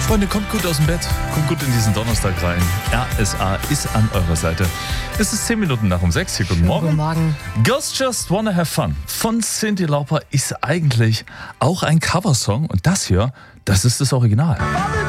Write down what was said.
Freunde, kommt gut aus dem Bett, kommt gut in diesen Donnerstag rein. RSA ist an eurer Seite. Es ist 10 Minuten nach um 6. Hier, guten Morgen. Guten Morgen. Girls Just Wanna Have Fun von Cyndi Lauper ist eigentlich auch ein Coversong. Und das hier, das ist das Original.